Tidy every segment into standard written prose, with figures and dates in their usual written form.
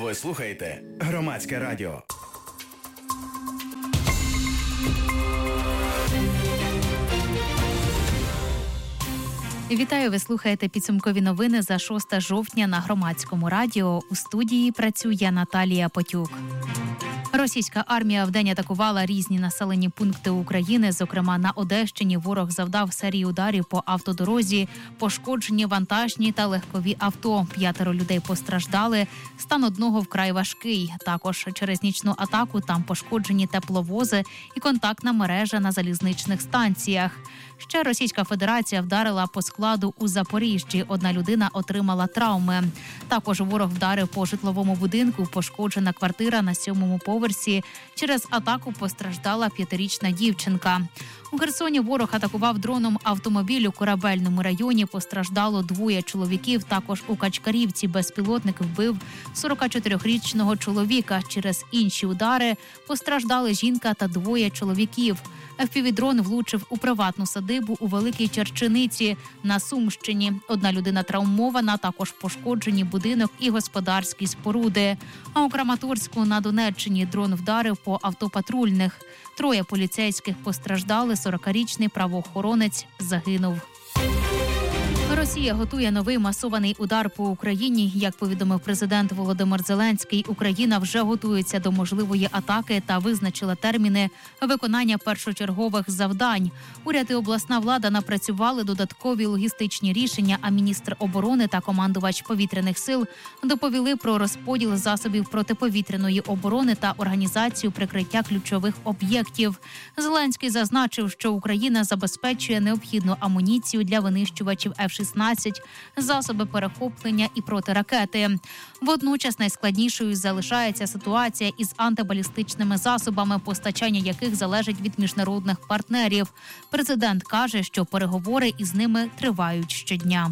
Ви слухаєте Громадське радіо. Вітаю, ви слухаєте підсумкові новини за 6 жовтня на Громадському радіо. У студії працює Наталія Потюк. Російська армія вдень атакувала різні населені пункти України. Зокрема, на Одещині ворог завдав серію ударів по автодорозі, пошкоджені вантажні та легкові авто. 5 людей постраждали, стан одного вкрай важкий. Також через нічну атаку там пошкоджені тепловози і контактна мережа на залізничних станціях. Ще Російська Федерація вдарила по складу у Запоріжжі. 1 людина отримала травми. Також ворог вдарив по житловому будинку, пошкоджена квартира на 7-му поверсі. Через атаку постраждала 5-річна дівчинка. У Херсоні ворог атакував дроном автомобіль у Корабельному районі. Постраждало 2 чоловіків. Також у Качкарівці безпілотник вбив 44-річного чоловіка. Через інші удари постраждали жінка та 2 чоловіків. FPV-дрон влучив у приватну садибу у Великій Черчиниці на Сумщині. 1 людина травмована, також пошкоджені будинок і господарські споруди. А у Краматорську на Донеччині дрон вдарив по автопатрульних. 3 поліцейських постраждали, 40-річний правоохоронець загинув. Росія готує новий масований удар по Україні. Як повідомив президент Володимир Зеленський, Україна вже готується до можливої атаки та визначила терміни виконання першочергових завдань. Уряд і обласна влада напрацювали додаткові логістичні рішення, а міністр оборони та командувач повітряних сил доповіли про розподіл засобів протиповітряної оборони та організацію прикриття ключових об'єктів. Зеленський зазначив, що Україна забезпечує необхідну амуніцію для винищувачів F-16, засоби перехоплення і протиракети. Водночас найскладнішою залишається ситуація із антибалістичними засобами, постачання яких залежить від міжнародних партнерів. Президент каже, що переговори із ними тривають щодня.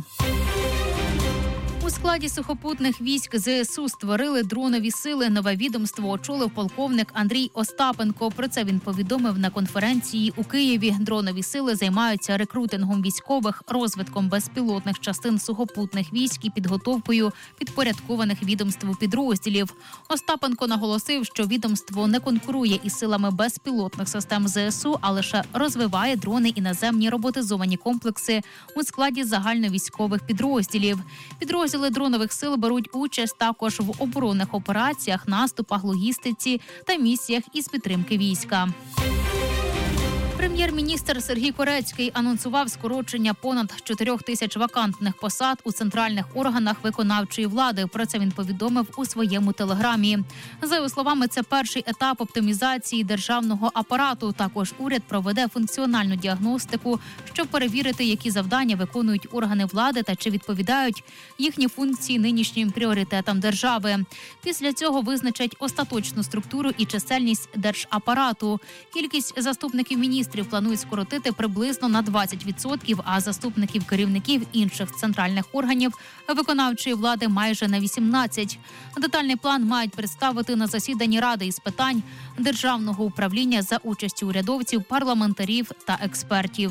У складі сухопутних військ ЗСУ створили дронові сили. Нове відомство очолив полковник Андрій Остапенко. Про це він повідомив на конференції у Києві. Дронові сили займаються рекрутингом військових, розвитком безпілотних частин сухопутних військ і підготовкою підпорядкованих відомству підрозділів. Остапенко наголосив, що відомство не конкурує із силами безпілотних систем ЗСУ, а лише розвиває дрони і наземні роботизовані комплекси у складі загальновійськових підрозділів. Підрозділи дронових сил беруть участь також в оборонних операціях, наступах, логістиці та місіях із підтримки війська. Прем'єр-міністр Сергій Корецький анонсував скорочення понад 4 тисяч вакантних посад у центральних органах виконавчої влади. Про це він повідомив у своєму телеграмі. За його словами, це перший етап оптимізації державного апарату. Також уряд проведе функціональну діагностику, щоб перевірити, які завдання виконують органи влади та чи відповідають їхні функції нинішнім пріоритетам держави. Після цього визначать остаточну структуру і чисельність держапарату. Кількість заступників міністрів планують скоротити приблизно на 20%, а заступників керівників інших центральних органів виконавчої влади майже на 18%. Детальний план мають представити на засіданні Ради із питань державного управління за участю урядовців, парламентарів та експертів.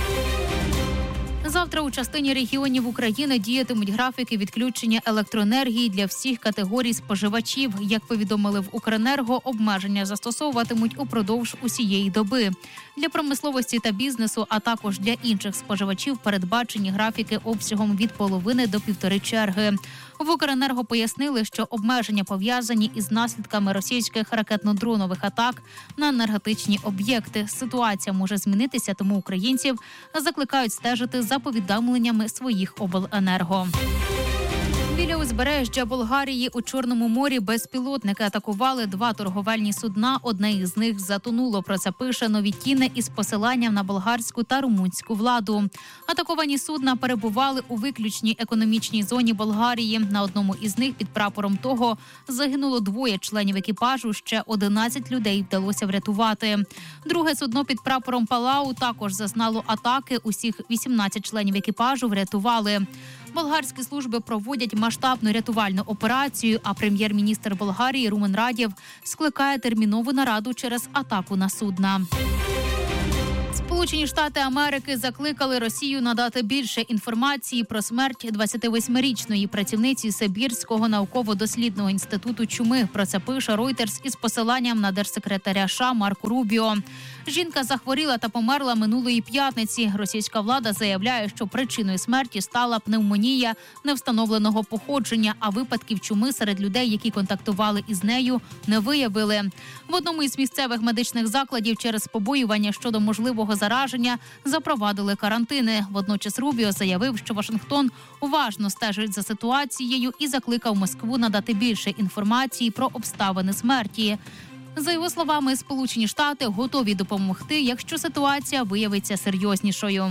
Завтра у частині регіонів України діятимуть графіки відключення електроенергії для всіх категорій споживачів. Як повідомили в Укренерго, обмеження застосовуватимуть упродовж усієї доби. Для промисловості та бізнесу, а також для інших споживачів передбачені графіки обсягом від половини до 1,5 черги. В Укренерго пояснили, що обмеження пов'язані із наслідками російських ракетно-дронових атак на енергетичні об'єкти. Ситуація може змінитися, тому українців закликають стежити за повідомленнями своїх обленерго. Біля узбережжя Болгарії у Чорному морі безпілотники атакували 2 торговельні судна. Одне із них затонуло. Про це пише «Нові Тіни» із посиланням на болгарську та румунську владу. Атаковані судна перебували у виключній економічній зоні Болгарії. На одному із них під прапором того загинуло 2 членів екіпажу, ще 11 людей вдалося врятувати. Друге судно під прапором Палау також зазнало атаки. Усіх 18 членів екіпажу врятували. Болгарські служби проводять масштабну рятувальну операцію, а прем'єр-міністр Болгарії Румен Радєв скликає термінову нараду через атаку на судна. Сполучені Штати Америки закликали Росію надати більше інформації про смерть 28-річної працівниці Сибірського науково-дослідного інституту чуми. Про це пише Reuters із посиланням на держсекретаря США Марко Рубіо. Жінка захворіла та померла минулої п'ятниці. Російська влада заявляє, що причиною смерті стала пневмонія невстановленого походження, а випадків чуми серед людей, які контактували із нею, не виявили. В одному із місцевих медичних закладів через побоювання щодо можливого зараження запровадили карантини. Водночас Рубіо заявив, що Вашингтон уважно стежить за ситуацією і закликав Москву надати більше інформації про обставини смерті. За його словами, Сполучені Штати готові допомогти, якщо ситуація виявиться серйознішою.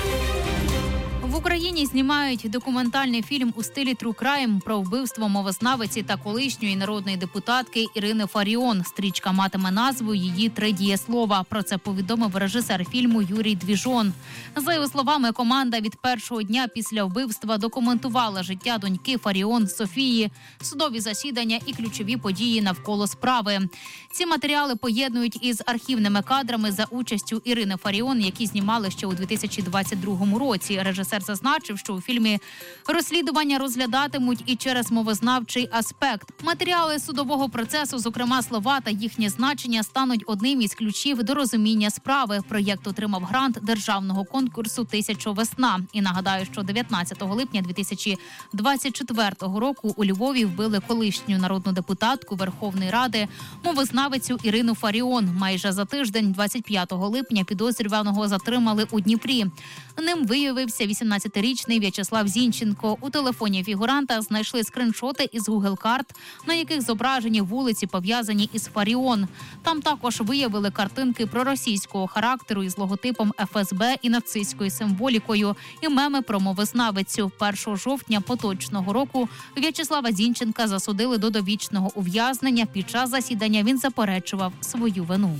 В Україні знімають документальний фільм у стилі True Crime про вбивство мовознавиці та колишньої народної депутатки Ірини Фаріон. Стрічка матиме назву «Її 3 дієслова». Про це повідомив режисер фільму Юрій Двіжон. За його словами, команда від першого дня після вбивства документувала життя доньки Фаріон Софії, судові засідання і ключові події навколо справи. Ці матеріали поєднують із архівними кадрами за участю Ірини Фаріон, які знімали ще у 2022 році. Режисер зазначив, що у фільмі розслідування розглядатимуть і через мовознавчий аспект. Матеріали судового процесу, зокрема слова та їхнє значення, стануть одним із ключів до розуміння справи. Проєкт отримав грант державного конкурсу «1000 весна». І нагадаю, що 19 липня 2024 року у Львові вбили колишню народну депутатку Верховної Ради, мовознавицю Ірину Фаріон. Майже за тиждень, 25 липня, підозрюваного затримали у Дніпрі. Ним виявився 18-річний В'ячеслав Зінченко. У телефоні фігуранта знайшли скриншоти із Google карт, на яких зображені вулиці, пов'язані із Фаріон. Там також виявили картинки проросійського характеру із логотипом ФСБ і нацистською символікою і меми про мовознавицю. 1 жовтня поточного року В'ячеслава Зінченка засудили до довічного ув'язнення. Під час засідання він заперечував свою вину.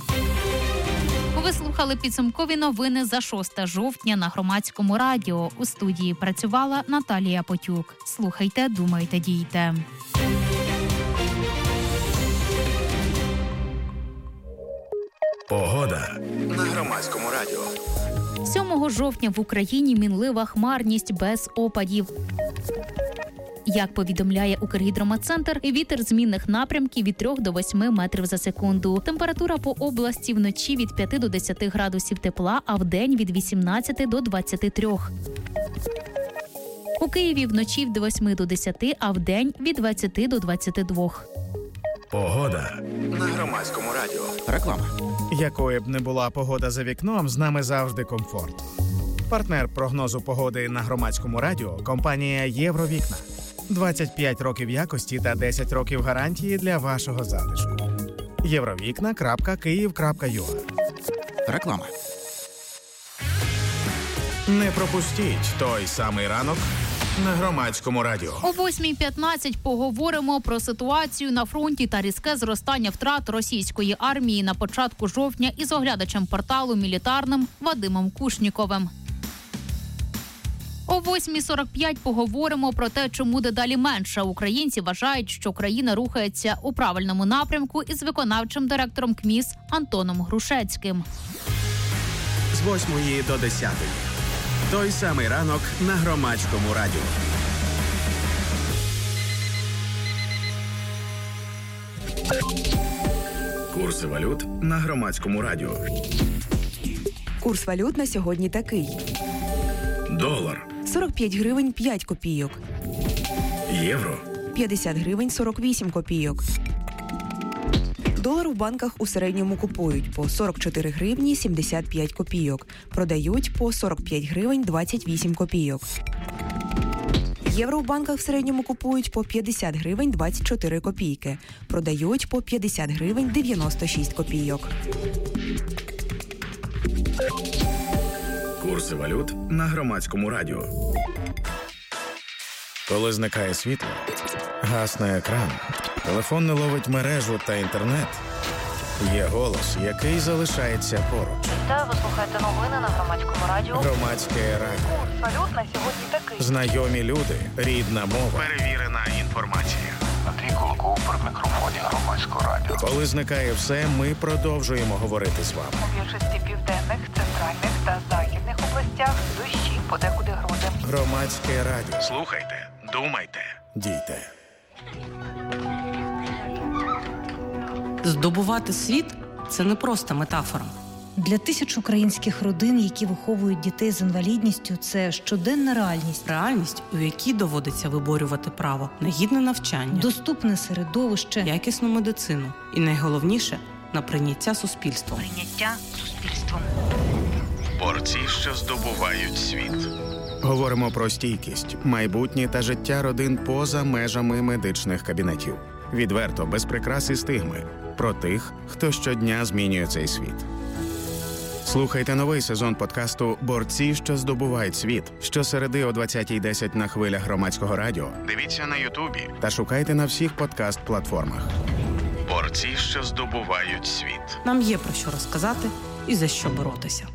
Ви слухали підсумкові новини за 6 жовтня на Громадському радіо. У студії працювала Наталія Потюк. Слухайте, думайте, дійте. Погода на Громадському радіо. 7 жовтня в Україні мінлива хмарність без опадів. Як повідомляє Укргідрометцентр, вітер змінних напрямків від 3 до 8 метрів за секунду. Температура по області вночі від 5 до 10 градусів тепла, а вдень від 18 до 23. У Києві вночі від 8 до 10, а вдень від 20 до 22. Погода на Громадському радіо. Реклама. Якою б не була погода за вікном, з нами завжди комфорт. Партнер прогнозу погоди на Громадському радіо – компанія «Євровікна». 25 років якості та 10 років гарантії для вашого затишку. Євровікна.Київ.ua. Реклама. Не пропустіть той самий ранок на Громадському радіо. О 8:15 поговоримо про ситуацію на фронті та різке зростання втрат російської армії на початку жовтня із оглядачем порталу «Мілітарним» Вадимом Кушніковим. О 8:45 поговоримо про те, чому дедалі менше українці вважають, що країна рухається у правильному напрямку із виконавчим директором КМІС Антоном Грушецьким. З 8 до 10. Той самий ранок на Громадському радіо. Курси валют на Громадському радіо. Курс валют на сьогодні такий. Долар. 45 гривень 5 копійок. Євро. 50 гривень 48 копійок. Долар в банках у середньому купують по 44 гривні 75 копійок. Продають по 45 гривень 28 копійок. Євро в банках в середньому купують по 50 гривень 24 копійки. Продають по 50 гривень 96 копійок. Курси валют на Громадському радіо. Коли зникає світло, гасне екран, телефон не ловить мережу та інтернет, є голос, який залишається поруч. Вітаю, ви слухаєте новини на Громадському радіо. Громадське радіо. Курс валют на сьогодні такий. Знайомі люди, рідна мова. Перевірена інформація. Андрій Кулаков при мікрофоні Громадського радіо. Коли зникає все, ми продовжуємо говорити з вами. У більшості південних, центральних та західних областях дощі, подекуди грози. Громадське радіо. Слухайте, думайте, дійте. Здобувати світ – це не просто метафора. Для тисяч українських родин, які виховують дітей з інвалідністю, це щоденна реальність. Реальність, у якій доводиться виборювати право на гідне навчання, Доступне середовище, якісну медицину і, найголовніше, на прийняття суспільством. Борці, що здобувають світ. Говоримо про стійкість, майбутнє та життя родин поза межами медичних кабінетів. Відверто, без прикрас і стигми. Про тих, хто щодня змінює цей світ. Слухайте новий сезон подкасту «Борці, що здобувають світ» щосереди о 20:10 на хвилях Громадського радіо. Дивіться на Ютубі та шукайте на всіх подкаст-платформах. Борці, що здобувають світ. Нам є про що розказати і за що боротися.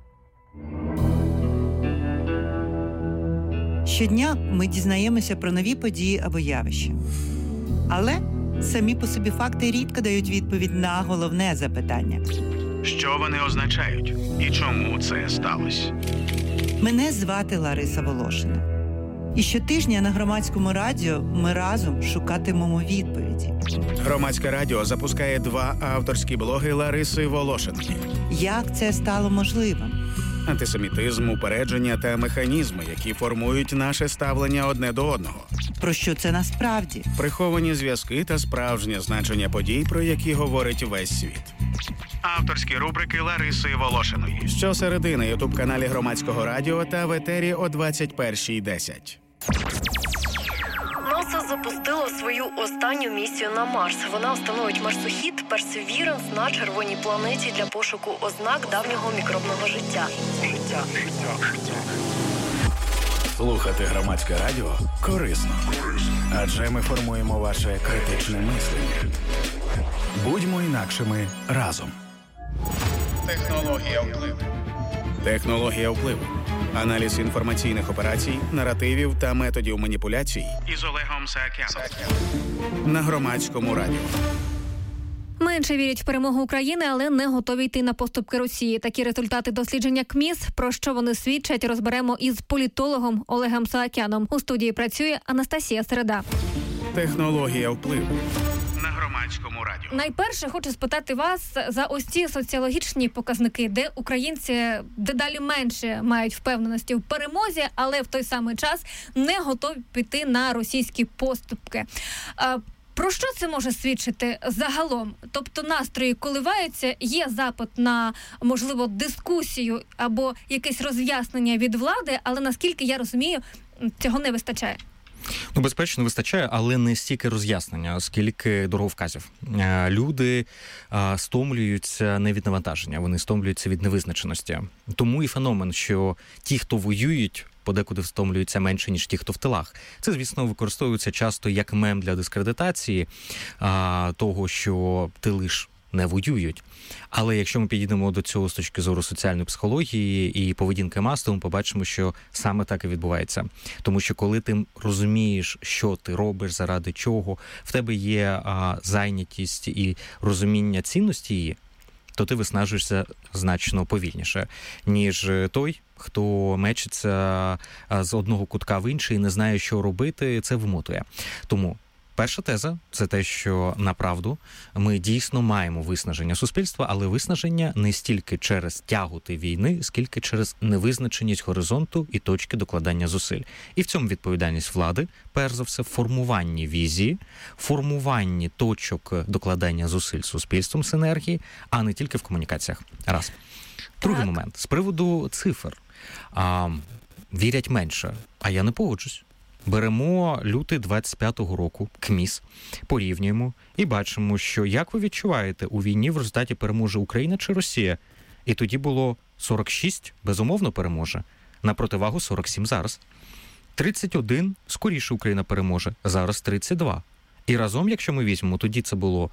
Щодня ми дізнаємося про нові події або явища. Але самі по собі факти рідко дають відповідь на головне запитання. Що вони означають? І чому це сталося? Мене звати Лариса Волошина. І щотижня на Громадському радіо ми разом шукатимемо відповіді. Громадське радіо запускає 2 авторські блоги Лариси Волошинки. Як це стало можливим? Антисемітизм, упередження та механізми, які формують наше ставлення одне до одного. Про що це насправді? Приховані зв'язки та справжнє значення подій, про які говорить весь світ. Авторські рубрики Лариси Волошиної. Щосереди на ютуб-каналі Громадського радіо та в етері о 21:10. НАСА запустило свою останню місію на Марс. Вона встановить марсохід Perseverance на червоній планеті для пошуку ознак давнього мікробного життя. Слухати Громадське радіо корисно. Адже ми формуємо ваше критичне мислення. Будьмо інакшими разом. Технологія впливу. Технологія впливу. Аналіз інформаційних операцій, наративів та методів маніпуляцій із Олегом Саакяном. На Громадському радіо. Менше вірять в перемогу України, але не готові йти на поступки Росії. Такі результати дослідження КМІС. Про що вони свідчать, розберемо із політологом Олегом Саакяном. У студії працює Анастасія Середа. Технологія впливу. На Громадському радіо. Найперше хочу спитати вас за ось ці соціологічні показники, де українці дедалі менше мають впевненості в перемозі, але в той самий час не готові піти на російські поступки. Про що це може свідчити загалом? Тобто настрої коливаються, є запит на, можливо, дискусію або якесь роз'яснення від влади, але наскільки я розумію, цього не вистачає. Ну, безпечно, вистачає, але не стільки роз'яснення, скільки дороговказів. Люди стомлюються не від навантаження, вони стомлюються від невизначеності. Тому і феномен, що ті, хто воюють, подекуди стомлюються менше, ніж ті, хто в тилах. Це, звісно, використовується часто як мем для дискредитації того, що тили ж не воюють. Але якщо ми підійдемо до цього з точки зору соціальної психології і поведінки мас, то ми побачимо, що саме так і відбувається. Тому що коли ти розумієш, що ти робиш, заради чого, в тебе є зайнятість і розуміння цінності її, то ти виснажуєшся значно повільніше, ніж той, хто мечеться з одного кутка в інший і не знає, що робити, це вимотує. Тому перша теза – це те, що направду ми дійсно маємо виснаження суспільства, але виснаження не стільки через тяготи війни, скільки через невизначеність горизонту і точки докладання зусиль. І в цьому відповідальність влади, перш за все, в формуванні візії, формуванні точок докладання зусиль суспільством синергії, а не тільки в комунікаціях. Раз. Другий момент. З приводу цифр. Вірять менше, а я не погоджусь. Беремо лютий 25-го року, КМІС, порівнюємо і бачимо, що як ви відчуваєте, у війні в результаті переможе Україна чи Росія? І тоді було 46, безумовно, переможе, на противагу 47 зараз. 31, скоріше Україна переможе, зараз 32. І разом, якщо ми візьмемо, тоді це було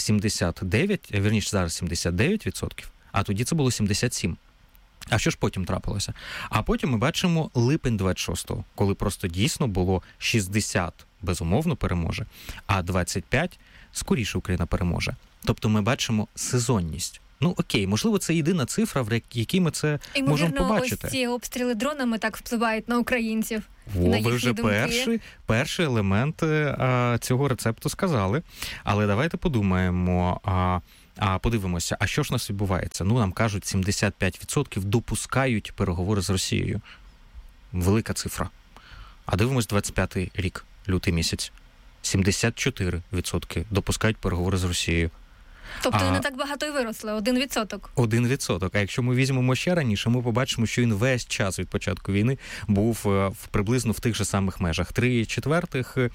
79, вірніше зараз 79%, а тоді це було 77%. А що ж потім трапилося? А потім ми бачимо липень 26-го, коли просто дійсно було 60, безумовно, переможе, а 25 скоріше Україна переможе. Тобто ми бачимо сезонність. Ну окей, можливо, це єдина цифра, в якій ми це можемо побачити. Ось ці обстріли дронами так впливають на українців. Ви вже перший елемент цього рецепту сказали. Але давайте подумаємо, подивимося, а що ж у нас відбувається? Ну, нам кажуть, 75% допускають переговори з Росією. Велика цифра. А дивимось 25-й рік, лютий місяць. 74% допускають переговори з Росією. Тобто не так багато й виросли, 1%. 1%. А якщо ми візьмемо ще раніше, ми побачимо, що він весь час від початку війни був приблизно в тих же самих межах. 3/4,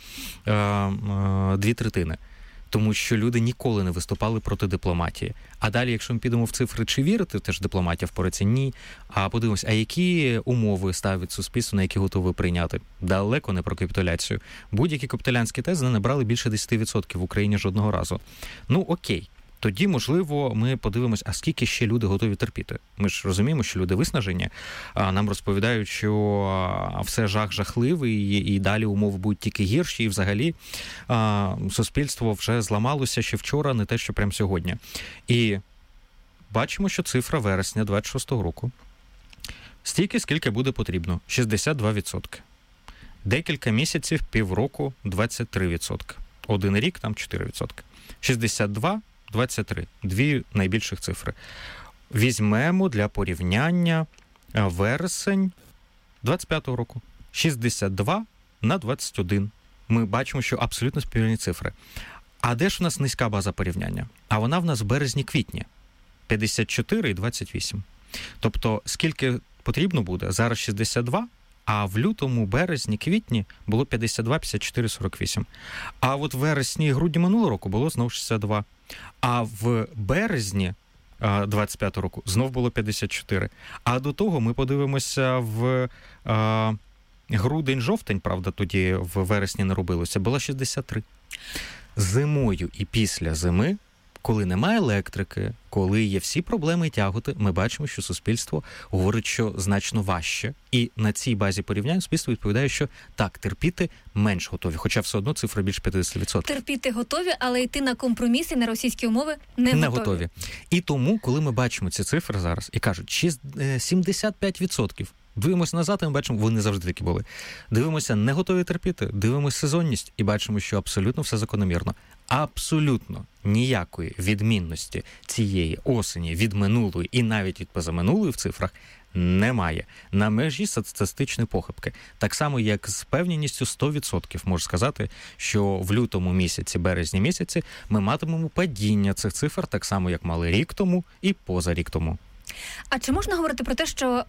2/3. Тому що люди ніколи не виступали проти дипломатії. А далі, якщо ми підемо в цифри, чи вірити, теж дипломатія впорається? Ні. А подивимось, а які умови ставить суспільство, на які готові прийняти? Далеко не про капітуляцію. Будь-які капітулянські тези не набрали більше 10% в Україні жодного разу. Ну окей. Тоді, можливо, ми подивимось, а скільки ще люди готові терпіти. Ми ж розуміємо, що люди виснажені, нам розповідають, що все жахливий, і далі умови будуть тільки гірші, і взагалі суспільство вже зламалося ще вчора, не те, що прямо сьогодні. І бачимо, що цифра вересня 26-го року стільки, скільки буде потрібно – 62%. Декілька місяців, півроку – 23%. Один рік – там 4%. 62 – 23. Дві найбільших цифри. Візьмемо для порівняння вересень 25-го року. 62 на 21. Ми бачимо, що абсолютно співрівні цифри. А де ж у нас низька база порівняння? А вона в нас в березні-квітні. 54 і 28. Тобто, скільки потрібно буде? Зараз 62, а в лютому, березні, квітні було 52, 54, 48. А от в вересні і грудні минулого року було знову 62. А в березні 25 року знов було 54. А до того ми подивимося в грудень-жовтень, правда, тоді в вересні не робилося, було 63. Зимою і після зими, коли немає електрики, коли є всі проблеми і тяготи, ми бачимо, що суспільство говорить, що значно важче. І на цій базі порівнянь суспільство відповідає, що так, терпіти менш готові. Хоча все одно цифра більше 50%. Терпіти готові, але йти на компроміси, на російські умови не готові. І тому, коли ми бачимо ці цифри зараз і кажуть, 75%, дивимося назад, і ми бачимо, вони завжди такі були. Дивимося, не готові терпіти, дивимося сезонність і бачимо, що абсолютно все закономірно. Абсолютно ніякої відмінності цієї осені від минулої і навіть від позаминулої в цифрах немає. На межі статистичної похибки. Так само, як з певністю 100% можу сказати, що в лютому місяці, березні місяці ми матимемо падіння цих цифр так само, як мали рік тому і поза рік тому. А чи можна говорити про те, що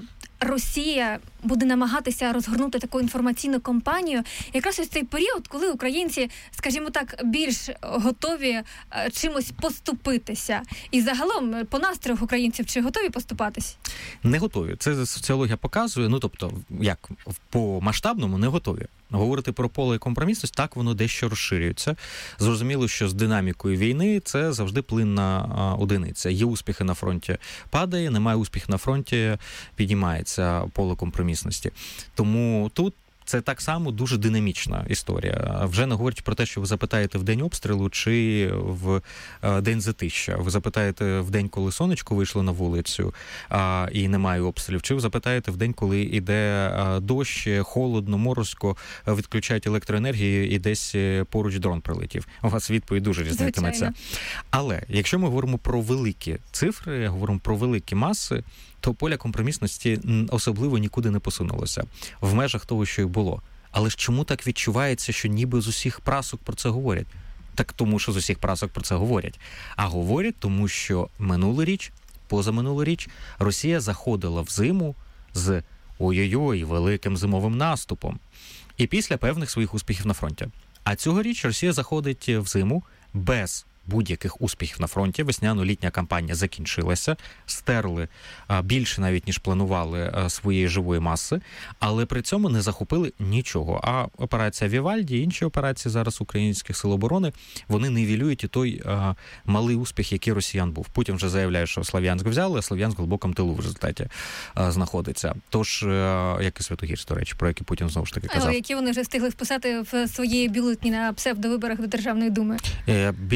Росія буде намагатися розгорнути таку інформаційну кампанію якраз ось цей період, коли українці, скажімо так, більш готові чимось поступитися? І загалом по настроях українців чи готові поступатись? Не готові. Це соціологія показує, ну тобто, як по масштабному не готові. Говорити про поле і компромісність, так воно дещо розширюється. Зрозуміло, що з динамікою війни це завжди плинна одиниця. Є успіхи на фронті, падає, немає успіхів на фронті, підіймається поле компромісності. Тому тут це так само дуже динамічна історія. Вже не говорять про те, що ви запитаєте в день обстрілу чи в день затища. Ви запитаєте в день, коли сонечко вийшло на вулицю і немає обстрілів, чи ви запитаєте в день, коли йде дощ, холодно, морозко, відключають електроенергію і десь поруч дрон прилетів. У вас відповідь дуже різнитиметься. Але якщо ми говоримо про великі цифри, говоримо про великі маси, то поля компромісності особливо нікуди не посунулося. В межах того, що й було. Але ж чому так відчувається, що ніби з усіх прасок про це говорять? Так тому, що з усіх прасок про це говорять. А говорять тому, що минулоріч, позаминулоріч, Росія заходила в зиму з ой-ой-ой, великим зимовим наступом. І після певних своїх успіхів на фронті. А цьогоріч Росія заходить в зиму без будь-яких успіхів на фронті. Весняно-літня кампанія закінчилася, стерли більше навіть, ніж планували своєї живої маси, але при цьому не захопили нічого. А операція Вівальді і інші операції зараз українських сил оборони, вони нівелюють і той малий успіх, який росіян був. Путін вже заявляє, що Слов'янськ взяли, а Слов'янськ в глибокому тилу в результаті знаходиться. Тож, як і Святогірськ, до речі, про який Путін знову ж таки казав. Які вони вже встигли вписати в свої бюлетні на псевдовиборах до Державної Думи. Більш того,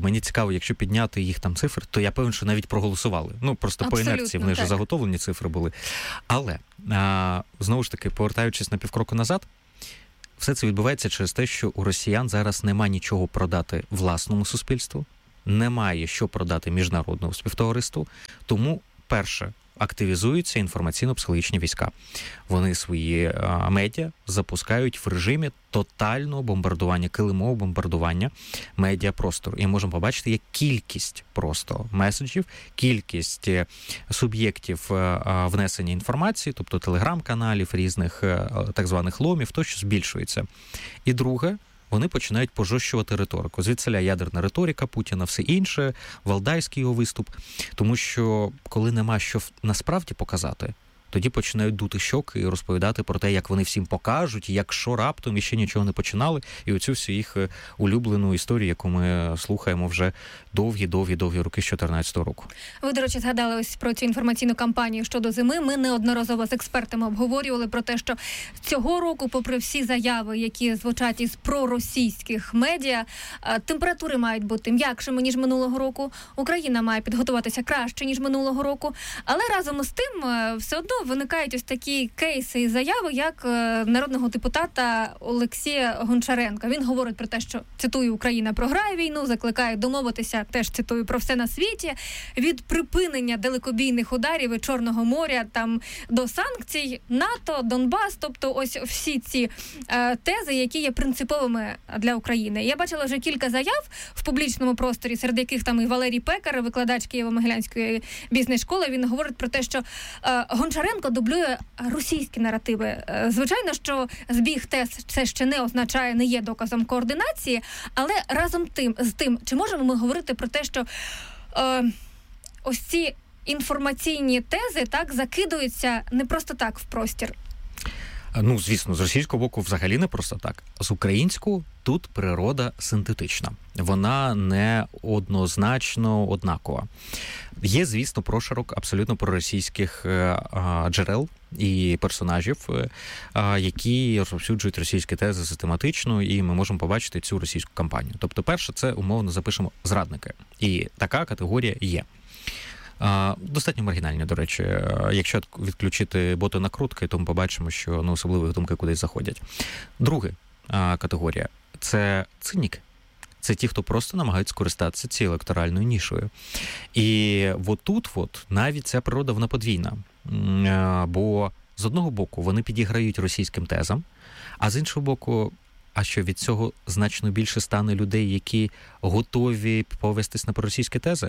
Мені цікаво, якщо підняти їх там цифри, то я певен, що навіть проголосували. Просто по інерції, вони вже заготовлені цифри були. Але, знову ж таки, повертаючись на півкроку назад, все це відбувається через те, що у росіян зараз нема нічого продати власному суспільству, немає що продати міжнародному співтовариству, тому, перше, активізуються інформаційно-психологічні війська. Вони свої медіа запускають в режимі тотального бомбардування, килимового бомбардування медіапростору. І можемо побачити, як кількість просто меседжів, кількість суб'єктів внесення інформації, тобто телеграм-каналів, різних так званих ломів, тощо збільшується. І друге, вони починають пожорщувати риторику. Звідсиля ядерна риторика Путіна, все інше, валдайський його виступ. Тому що, коли нема що насправді показати, тоді починають дути щоки і розповідати про те, як вони всім покажуть, якщо раптом іще нічого не починали, і оцю всю їх улюблену історію, яку ми слухаємо вже довгі роки з 2014 року. Ви, до речі, згадали ось про цю інформаційну кампанію щодо зими. Ми неодноразово з експертами обговорювали про те, що цього року, попри всі заяви, які звучать із проросійських медіа, температури мають бути м'якшими, ніж минулого року. Україна має підготуватися краще, ніж минулого року. Але разом з тим все одно виникають ось такі кейси і заяви, як народного депутата Олексія Гончаренка. Він говорить про те, що, цитую, Україна програє війну, закликає домовитися, теж цитую, про все на світі, від припинення далекобійних ударів і Чорного моря там до санкцій, НАТО, Донбас, тобто ось всі ці тези, які є принциповими для України. Я бачила вже кілька заяв в публічному просторі, серед яких там і Валерій Пекар, викладач Києво-Могилянської бізнес-школи, він говорить про те, що Гончаренко дублює російські наративи. Звичайно, що збіг тез це ще не означає, не є доказом координації, але разом з тим, чи можемо ми говорити про те, що ось ці інформаційні тези так закидуються не просто так в простір? Звісно, з російського боку взагалі не просто так. З українського тут природа синтетична. Вона не однозначно однакова. Є, звісно, прошарок абсолютно проросійських джерел і персонажів, які розповсюджують російські тези систематично, і ми можемо побачити цю російську кампанію. Тобто, перше, це, умовно, запишемо зрадники. І така категорія є. Достатньо маргінальні, до речі. Якщо відключити боти накрутки, то ми побачимо, що особливі думки кудись заходять. Друга категорія – це циніки. Це ті, хто просто намагаються скористатися цією електоральною нішою. І тут навіть ця природа, вона подвійна. Бо з одного боку вони підіграють російським тезам, а з іншого боку, а що від цього значно більше стане людей, які готові повестись на проросійські тези?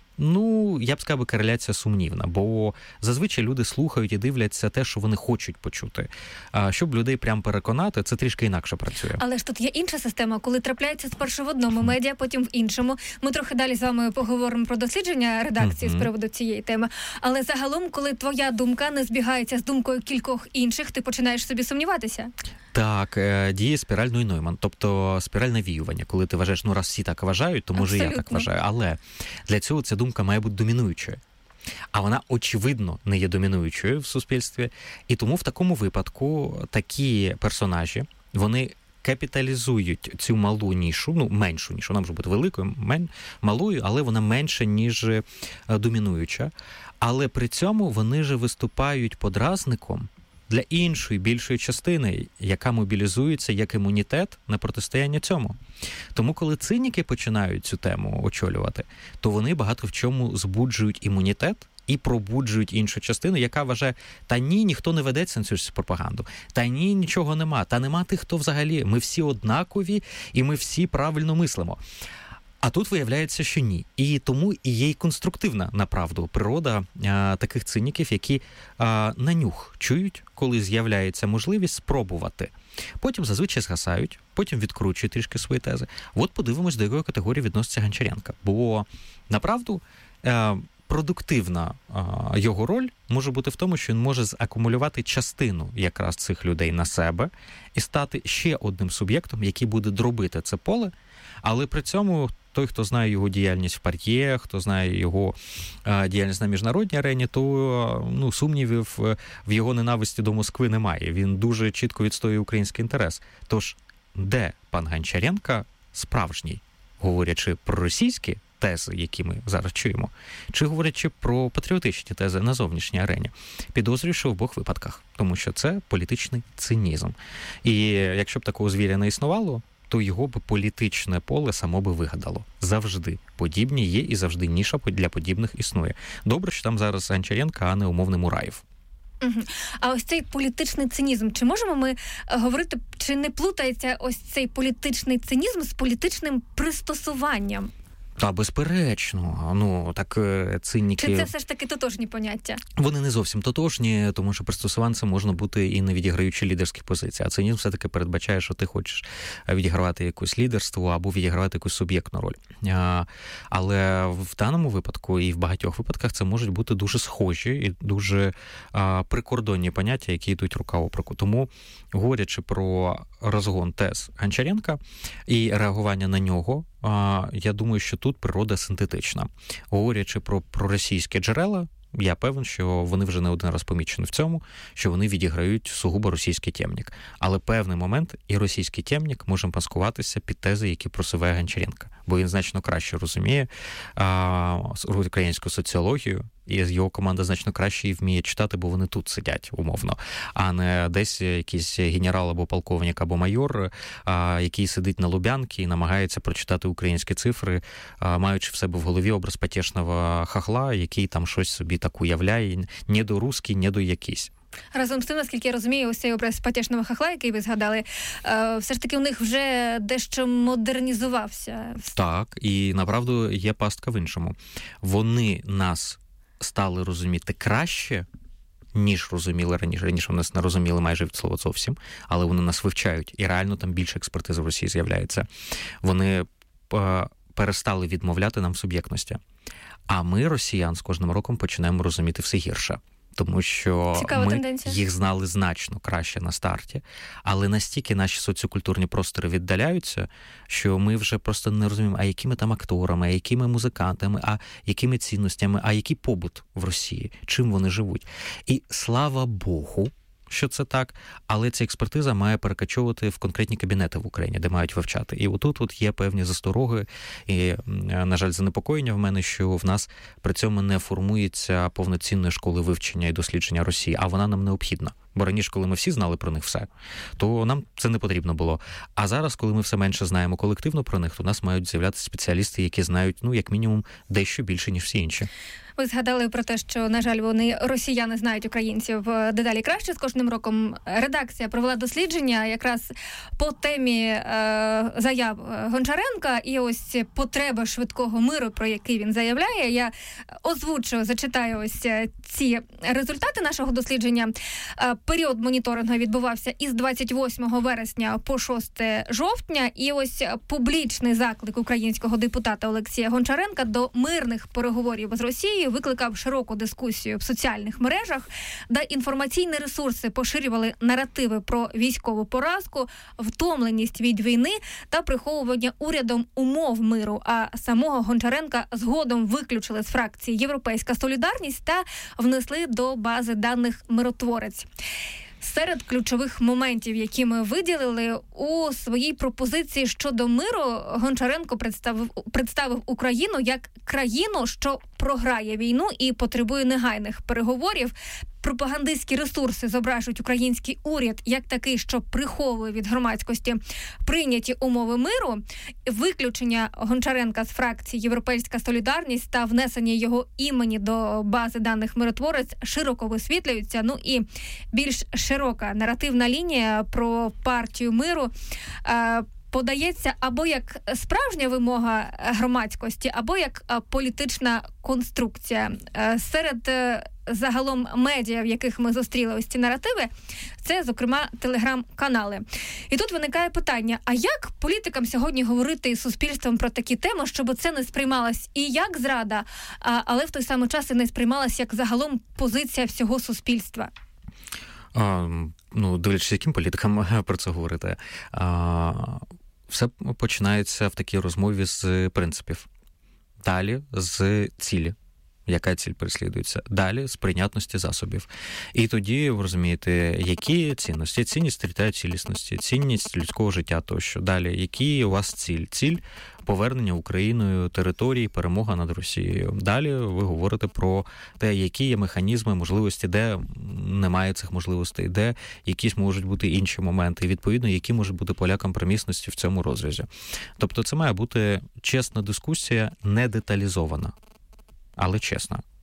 Я б сказав, кореляція сумнівна, бо зазвичай люди слухають і дивляться те, що вони хочуть почути. А щоб людей прям переконати, це трішки інакше працює. Але ж тут є інша система, коли трапляється спершу в одному медіа, потім в іншому. Ми трохи далі з вами поговоримо про дослідження редакції з приводу цієї теми. Але загалом, коли твоя думка не збігається з думкою кількох інших, ти починаєш собі сумніватися. Так, діє спіральний Нойман, тобто спіральне навіювання. Коли ти вважаєш, раз всі так вважають, то може я так вважаю. Але для цього ця думка має бути домінуючою. А вона, очевидно, не є домінуючою в суспільстві. І тому в такому випадку такі персонажі, вони капіталізують цю малу нішу, меншу нішу, вона може бути великою, малою, але вона менша, ніж домінуюча. Але при цьому вони же виступають подразником для іншої, більшої частини, яка мобілізується як імунітет на протистояння цьому. Тому, коли циніки починають цю тему очолювати, то вони багато в чому збуджують імунітет і пробуджують іншу частину, яка вважає, та ні, ніхто не ведеться на цю пропаганду, та ні, нічого нема, та нема тих, хто взагалі, ми всі однакові і ми всі правильно мислимо. А тут виявляється, що ні. І тому і є й конструктивна, направду, природа таких циніків, які на нюх чують, коли з'являється можливість спробувати. Потім зазвичай згасають, потім відкручують трішки свої тези. Подивимось, до якої категорії відноситься Гончаренко. Бо, направду, продуктивна його роль може бути в тому, що він може закумулювати частину якраз цих людей на себе і стати ще одним суб'єктом, який буде дробити це поле, але при цьому той, хто знає його діяльність в ПАРЄ, хто знає його діяльність на міжнародній арені, то сумнівів в його ненависті до Москви немає. Він дуже чітко відстоює український інтерес. Тож, де пан Гончаренко справжній? говорячи про російські тези, які ми зараз чуємо, чи говорячи про патріотичні тези на зовнішній арені. Підозрюю, що в обох випадках, тому що це політичний цинізм. І якщо б такого звіря не існувало, то його б політичне поле само би вигадало. Завжди подібні є і завжди ніша для подібних існує. Добре, що там зараз Гончаренко, а не умовний Мураєв. Угу. А ось цей політичний цинізм, чи можемо ми говорити, чи не плутається ось цей політичний цинізм з політичним пристосуванням? Та, безперечно. Ну, так циніки... Чи це все ж таки тотожні поняття? Вони не зовсім тотожні, тому що пристосуванцем можна бути і не відіграючи лідерських позицій. А цинізм все-таки передбачає, що ти хочеш відігравати якусь лідерство або відігравати якусь суб'єктну роль. Але в даному випадку і в багатьох випадках це можуть бути дуже схожі і дуже прикордонні поняття, які йдуть рука об руку. Тому, говорячи про розгон тез Гончаренка і реагування на нього, я думаю, що тут природа синтетична. Говорячи про російські джерела, я певен, що вони вже не один раз помічені в цьому, що вони відіграють сугубо російський темник. Але певний момент і російський темник може маскуватися під тези, які просуває Гончаренко. Бо він значно краще розуміє українську соціологію, і його команда значно краще і вміє читати, бо вони тут сидять, умовно, а не десь якийсь генерал або полковник, або майор, який сидить на Лубянці і намагається прочитати українські цифри, маючи в себе в голові образ потішного хахла, який там щось собі так уявляє, не до русський, не до якийсь. Разом з тим, наскільки я розумію, ось цей образ потішного хахла, який ви згадали, все ж таки у них вже дещо модернізувався. Так, і направду є пастка в іншому. Вони нас стали розуміти краще, ніж розуміли раніше. Раніше вони нас не розуміли майже від слова зовсім, але вони нас вивчають. І реально там більше експертиз в Росії з'являється. Вони перестали відмовляти нам в суб'єктності. А ми, росіян, з кожним роком починаємо розуміти все гірше. Тому що їх знали значно краще на старті, але настільки наші соціокультурні простори віддаляються, що ми вже просто не розуміємо, а якими там акторами, а якими музикантами, а якими цінностями, а який побут в Росії, чим вони живуть. І слава Богу, що це так, але ця експертиза має перекочовувати в конкретні кабінети в Україні, де мають вивчати. І отут є певні застороги і, на жаль, занепокоєння в мене, що в нас при цьому не формується повноцінної школи вивчення і дослідження Росії, а вона нам необхідна. Бо раніше, коли ми всі знали про них все, то нам це не потрібно було. А зараз, коли ми все менше знаємо колективно про них, то у нас мають з'являтися спеціалісти, які знають, як мінімум, дещо більше, ніж всі інші. Ви згадали про те, що, на жаль, росіяни знають українців дедалі краще. З кожним роком редакція провела дослідження якраз по темі заяв Гончаренка і ось потреба швидкого миру, про який він заявляє. Я зачитаю ось ці результати нашого дослідження. Період моніторингу відбувався із 28 вересня по 6 жовтня. І ось публічний заклик українського депутата Олексія Гончаренка до мирних переговорів з Росією викликав широку дискусію в соціальних мережах, де інформаційні ресурси поширювали наративи про військову поразку, втомленість від війни та приховування урядом умов миру, а самого Гончаренка згодом виключили з фракції «Європейська солідарність» та внесли до бази даних «Миротворець». Серед ключових моментів, які ми виділили у своїй пропозиції щодо миру, Гончаренко представив Україну як країну, що програє війну і потребує негайних переговорів. Пропагандистські ресурси зображують український уряд як такий, що приховує від громадськості прийняті умови миру. Виключення Гончаренка з фракції «Європейська солідарність» та внесення його імені до бази даних «Миротворець» широко висвітлюються. І більш широка наративна лінія про партію миру подається або як справжня вимога громадськості, або як політична конструкція. Серед загалом медіа, в яких ми зустріли ось ці наративи, це, зокрема, телеграм-канали. І тут виникає питання, а як політикам сьогодні говорити із суспільством про такі теми, щоб це не сприймалось і як зрада, але в той самий час і не сприймалось як загалом позиція всього суспільства? Дивлячись, яким політикам про це говорити. Все починається в такій розмові з принципів. Далі з цілі. яка ціль переслідується. Далі, з прийнятності засобів. І тоді, ви розумієте, які цінності? Цінність територіальної цілісності, цінність людського життя тощо. Далі, які у вас ціль? Ціль повернення Україною території, перемога над Росією. Далі ви говорите про те, які є механізми, можливості, де немає цих можливостей, де якісь можуть бути інші моменти, і, відповідно, які можуть бути поля компромісності в цьому розрізі. Тобто це має бути чесна дискусія, не деталізована, але чесна.